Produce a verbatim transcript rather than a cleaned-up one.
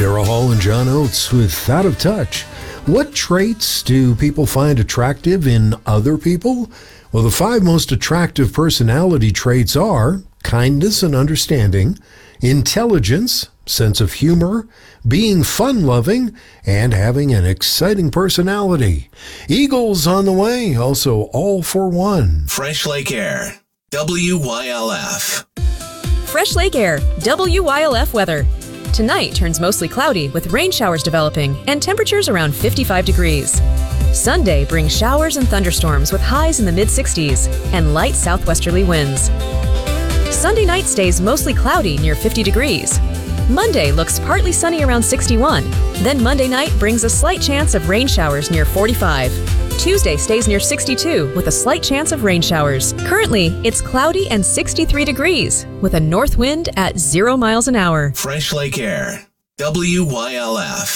Daryl Hall and John Oates with Out of Touch. What traits do people find attractive in other people? Well, the five most attractive personality traits are kindness and understanding, intelligence, sense of humor, being fun-loving, and having an exciting personality. Eagles on the way, also all for one. Fresh Lake Air, W Y L F. Fresh Lake Air, W Y L F weather. Tonight turns mostly cloudy with rain showers developing and temperatures around fifty-five degrees. Sunday brings showers and thunderstorms with highs in the mid sixties and light southwesterly winds. Sunday night stays mostly cloudy near fifty degrees. Monday looks partly sunny around sixty-one. Then Monday night brings a slight chance of rain showers near forty-five. Tuesday stays near sixty-two with a slight chance of rain showers. Currently, it's cloudy and sixty-three degrees with a north wind at zero miles an hour. Fresh Lake Air, W Y L F.